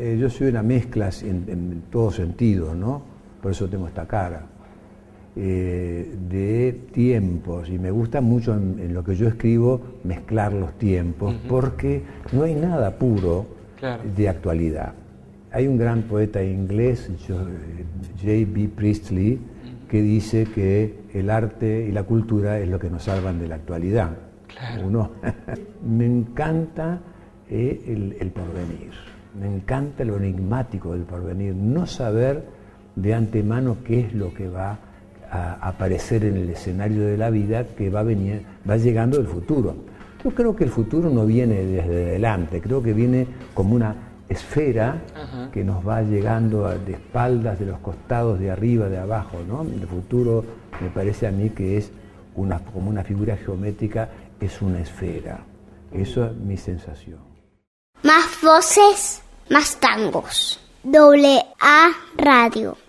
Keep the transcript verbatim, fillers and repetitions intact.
eh, yo soy una mezcla en, en todo sentido, ¿no? Por eso tengo esta cara, eh, de tiempos, y me gusta mucho en, en lo que yo escribo mezclar los tiempos, uh-huh. porque no hay nada puro claro. de actualidad. Hay un gran poeta inglés, J B Priestley, uh-huh. que dice que el arte y la cultura es lo que nos salvan de la actualidad. Claro. Uno, me encanta eh, el, el porvenir, me encanta lo enigmático del porvenir, no saber de antemano qué es lo que va a aparecer en el escenario de la vida, que va, venir, va llegando del futuro. Yo creo que el futuro no viene desde adelante, creo que viene como una esfera uh-huh. que nos va llegando de espaldas, de los costados, de arriba, de abajo, ¿no? El futuro me parece a mí que es una, como una figura geométrica, es una esfera. Eso es mi sensación. Más voces, más tangos. Doble A Radio.